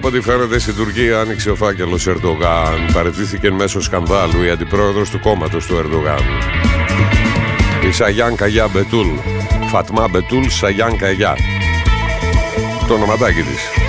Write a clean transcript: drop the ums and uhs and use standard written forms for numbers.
ό,τι φαίνεται στην Τουρκία άνοιξε ο φάκελος Ερντογάν. Παραιτήθηκε μέσω σκανδάλου η αντιπρόεδρος του κόμματος του Ερντογάν, η Σαγιάν Καγιά Μπετούλ. Φατμά Μπετούλ Σαγιάν Καγιά, το ονοματάκι της.